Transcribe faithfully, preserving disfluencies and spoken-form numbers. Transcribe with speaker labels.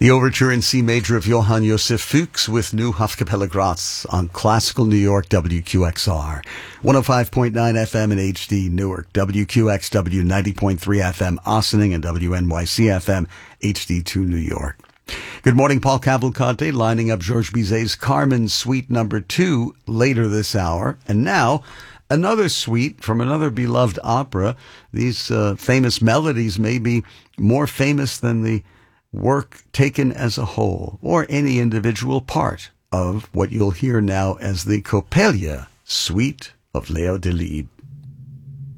Speaker 1: The overture in C major of Johann Josef Fuchs with New Hofkapelle Graz on Classical New York W Q X R. one oh five point nine F M in H D Newark, W Q X W ninety point three F M Ossining, and W N Y C F M H D two New York. Good morning, Paul Cavalcante, lining up Georges Bizet's Carmen Suite number two later this hour. And now, another suite from another beloved opera. These uh, famous melodies may be more famous than the work taken as a whole, or any individual part of what you'll hear now as the Coppelia Suite of Leo Delibes.